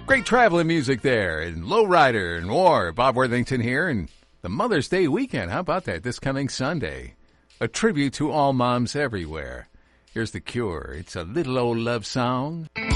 Great traveling music there, and Lowrider and War. Bob Worthington here, and the Mother's Day weekend. How about that? This coming Sunday. A tribute to all moms everywhere. Here's The Cure. It's a little old love song.